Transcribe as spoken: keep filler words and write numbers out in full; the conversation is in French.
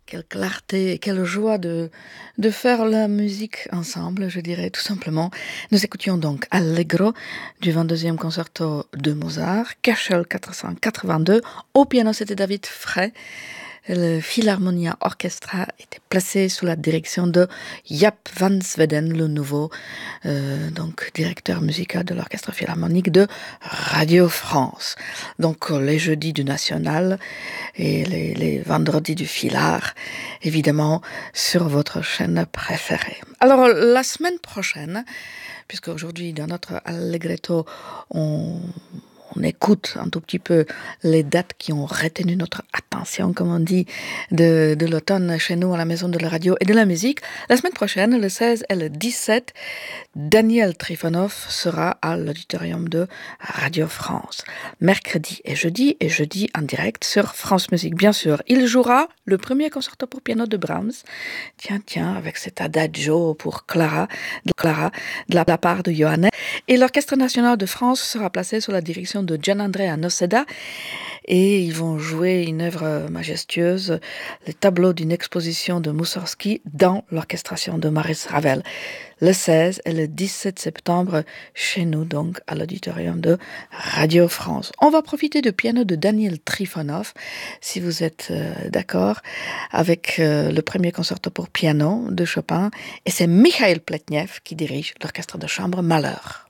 Quelle clarté et quelle joie de, de faire la musique ensemble, je dirais tout simplement. Nous écoutions donc Allegro du vingt-deuxième concerto de Mozart, Köchel quatre cent quatre-vingt-deux. Au piano, c'était David Frey. Le Philharmonia Orchestra était placé sous la direction de Jaap van Zweden, le nouveau euh, donc, directeur musical de l'Orchestre Philharmonique de Radio France. Donc les jeudis du National et les, les vendredis du Philhar, évidemment, sur votre chaîne préférée. Alors la semaine prochaine, puisque aujourd'hui dans notre Allegretto, on... on écoute un tout petit peu les dates qui ont retenu notre attention, comme on dit, de, de l'automne chez nous à la Maison de la Radio et de la Musique. La semaine prochaine, le seize et le dix-sept, Daniel Trifonov sera à l'auditorium de Radio France. Mercredi et jeudi, et jeudi en direct sur France Musique. Bien sûr, il jouera le premier concerto pour piano de Brahms. Tiens, tiens, avec cet adagio pour Clara, de Clara, de la part de Johannes. Et l'Orchestre National de France sera placé sous la direction de Gianandrea Noceda et ils vont jouer une œuvre majestueuse, le tableau d'une exposition de Mussorgsky dans l'orchestration de Maurice Ravel, le seize et le dix-sept septembre chez nous, donc à l'auditorium de Radio France. On va profiter du piano de Daniel Trifonov, si vous êtes euh, d'accord, avec euh, le premier concerto pour piano de Chopin, et c'est Mikhail Pletnev qui dirige l'orchestre de chambre Malheur.